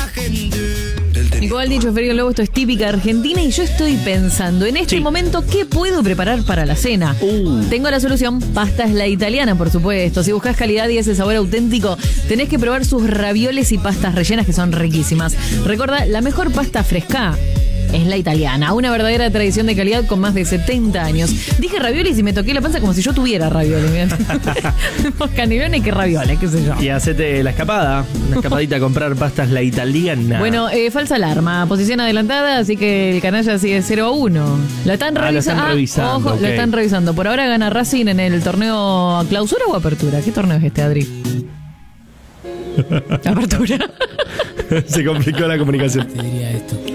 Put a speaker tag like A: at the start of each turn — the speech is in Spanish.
A: Igual dicho Federico Lobo, esto es típica argentina y yo estoy pensando en este momento qué puedo preparar para la cena. Tengo la solución, pasta es la italiana, por supuesto. Si buscas calidad y ese sabor auténtico, tenés que probar sus ravioles y pastas rellenas que son riquísimas. Recuerda, la mejor pasta fresca es la italiana, una verdadera tradición de calidad con más de 70 años. Dije ravioles y me toqué la panza como si yo tuviera ravioles. Más canelones que ravioles, qué sé yo.
B: Y hacete la escapada, una escapadita a comprar pastas la italiana.
A: Bueno, falsa alarma, posición adelantada, así que el canalla sigue 0-1. Lo están revisando. Ojo,
B: okay.
A: Lo están revisando. Por ahora gana Racing en el torneo clausura o apertura. ¿Qué torneo es este, Adri? Apertura.
B: Se complicó la comunicación.
C: Te diría esto.